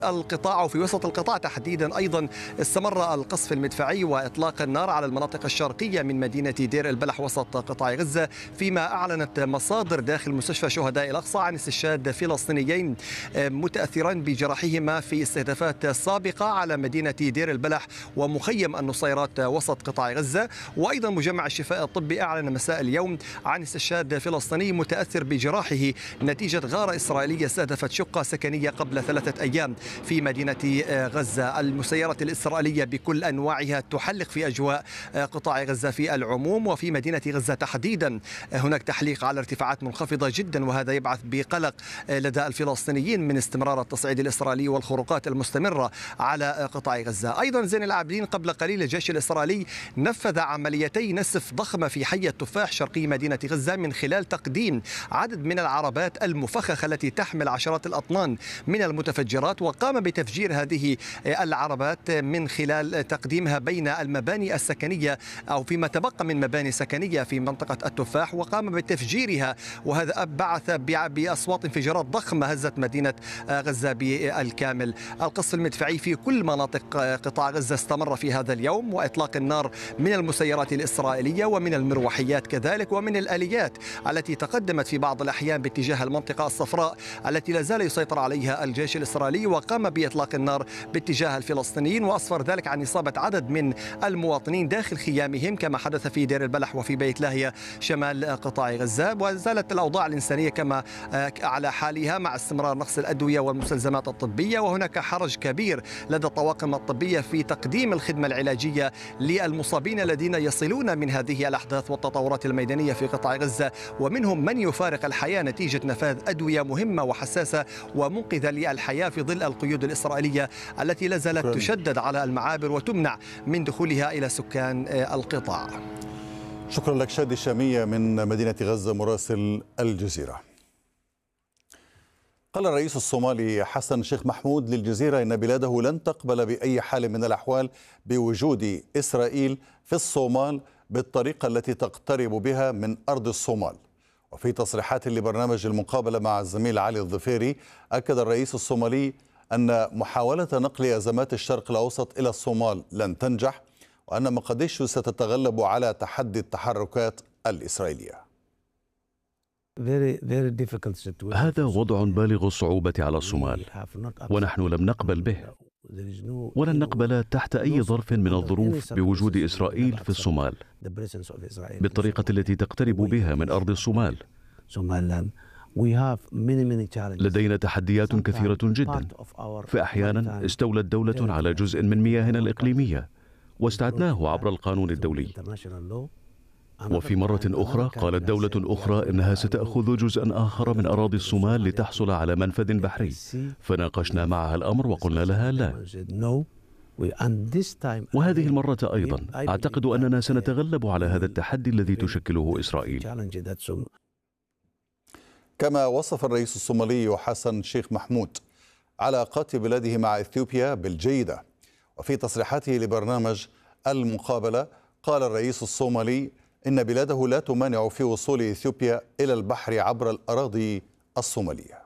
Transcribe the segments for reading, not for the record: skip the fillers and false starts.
القطاع وفي وسط القطاع تحديدا أيضا استمر القصف المدفعي وإطلاق النار على المناطق الشرقية من مدينة دير البلح وسط قطاع غزة، فيما أعلنت مصادر داخل مستشفى شهداء الأقصى عن استشهاد فلسطينيين متأثران بجراحهما في استهدافات سابقة على مدينة دير البلح ومخيم النصيرات وسط قطاع غزة. وأيضا مجمع الشفاء الطبي أعلن مساء اليوم عن استشهاد فلسطيني متأثر بجراحه نتيجة غارة إسرائيلية استهدفت شقة سكنية قبل 3 أيام في مدينة غزة. المسيرات الإسرائيلية بكل أنواعها تحلق في أجواء قطاع غزة في العموم، وفي مدينة غزة تحديدا هناك تحليق على ارتفاعات منخفضة جدا، وهذا يبعث بقلق لدى الفلسطينيين من استمرار التصعيد الإسرائيلي والخروقات المستمرة على قطاع غزة. أيضا زين العابدين قبل قليل الجيش الإسرائيلي نفذ عمليتي نسف ضخمة في حي التفاح شرقي مدينة غزة من خلال تقديم عدد من العربات المفخخة التي تحمل عشرات الأطنان من المتفجرات، وقام بتفجير هذه العربات من خلال تقديمها بين المباني السكنية أو فيما تبقى من مباني سكنية في منطقة التفاح، وقام بتفجيرها، وهذا بعث بأصوات انفجارات ضخمة هزت مدينة غزة بالكامل. القصف المدفعي في كل مناطق قطاع غزة استمر في هذا اليوم، وإطلاق النار من المسيرات الإسرائيلية ومن المروحيات كذلك ومن الآليات التي تقدمت في بعض الأحيان باتجاه المنطقة الصفراء التي لا زال يسيطر عليها الجيش الإسرائيلي، وقام بإطلاق النار باتجاه الفلسطينيين، وأسفر ذلك عن إصابة عدد من المواطنين داخل خيامهم كما حدث في دير البلح وفي بيت لاهيا شمال قطاع غزة. وزالت الأوضاع الإنسانية كما على حالها مع استمرار نقص الأدوية والمستلزمات الطبية، وهناك حرج كبير لدى الطواقم الطبية في تقديم الخدمة العلاجية للمصابين الذين يصلون من هذه الأحداث والتطورات الميدانية في قطاع غزة، ومنهم من يفارق الحياة نتيجة نفاذ أدوية مهمة وحساسة ومنقذة للحياة في ظل القيود الإسرائيلية التي لا زالت تشدد على المعابر وتمنع من دخولها إلى سكان القطاع. شكرا لك شادي الشامية من مدينة غزة مراسل الجزيرة. قال الرئيس الصومالي حسن شيخ محمود للجزيرة إن بلاده لن تقبل بأي حال من الأحوال بوجود إسرائيل في الصومال بالطريقة التي تقترب بها من أرض الصومال. وفي تصريحات لبرنامج المقابلة مع الزميل علي الظفيري أكد الرئيس الصومالي أن محاولة نقل أزمات الشرق الأوسط إلى الصومال لن تنجح، وأن مقديشو ستتغلب على تحدي التحركات الإسرائيلية. هذا وضع بالغ الصعوبة على الصومال، ونحن لم نقبل به ولن نقبل تحت أي ظرف من الظروف بوجود إسرائيل في الصومال بالطريقة التي تقترب بها من أرض الصومال. لدينا تحديات كثيرة جدا، فأحيانا استولت دولة على جزء من مياهنا الإقليمية واستعدناه عبر القانون الدولي، وفي مرة أخرى قالت دولة أخرى إنها ستأخذ جزءا آخر من أراضي الصومال لتحصل على منفذ بحري، فناقشنا معها الأمر وقلنا لها لا. وهذه المرة أيضا أعتقد أننا سنتغلب على هذا التحدي الذي تشكله إسرائيل. كما وصف الرئيس الصومالي حسن شيخ محمود علاقات بلاده مع إثيوبيا بالجيدة. وفي تصريحاته لبرنامج المقابلة قال الرئيس الصومالي إن بلاده لا تمانع في وصول إثيوبيا إلى البحر عبر الأراضي الصومالية.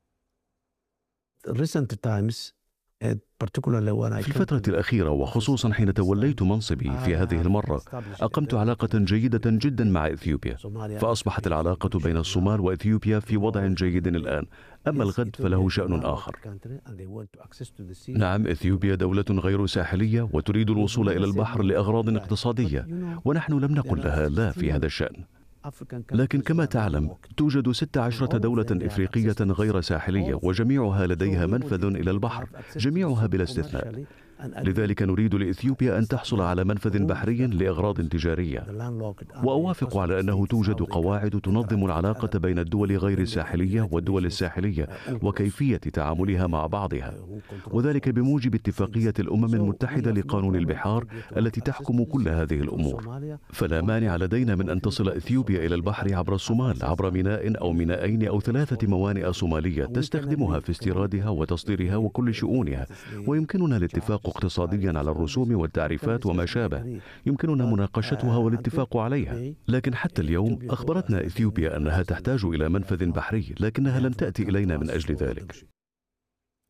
في الفترة الأخيرة وخصوصا حين توليت منصبي في هذه المرة أقمت علاقة جيدة جدا مع إثيوبيا، فأصبحت العلاقة بين الصومال وإثيوبيا في وضع جيد الآن. أما الغد فله شأن آخر. نعم، إثيوبيا دولة غير ساحلية وتريد الوصول إلى البحر لأغراض اقتصادية، ونحن لم نقل لها لا في هذا الشأن. لكن كما تعلم توجد 16 دولة إفريقية غير ساحلية وجميعها لديها منفذ إلى البحر، جميعها بلا استثناء. لذلك نريد لإثيوبيا أن تحصل على منفذ بحري لأغراض تجارية. وأوافق على أنه توجد قواعد تنظم العلاقة بين الدول غير الساحلية والدول الساحلية وكيفية تعاملها مع بعضها، وذلك بموجب اتفاقية الأمم المتحدة لقانون البحار التي تحكم كل هذه الأمور. فلا مانع لدينا من أن تصل إثيوبيا إلى البحر عبر الصومال عبر ميناء أو مينائين أو 3 موانئ صومالية تستخدمها في استيرادها وتصديرها وكل شؤونها، ويمكننا الاتفاق اقتصاديا على الرسوم والتعريفات وما شابه، يمكننا مناقشتها والاتفاق عليها. لكن حتى اليوم أخبرتنا إثيوبيا أنها تحتاج إلى منفذ بحري، لكنها لم تأتي إلينا من أجل ذلك.